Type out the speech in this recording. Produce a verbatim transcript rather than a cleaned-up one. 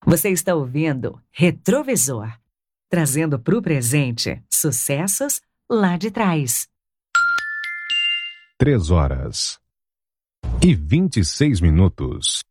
Você está ouvindo Retrovisor, trazendo para o presente sucessos lá de trás. Três horas e vinte e seis minutos.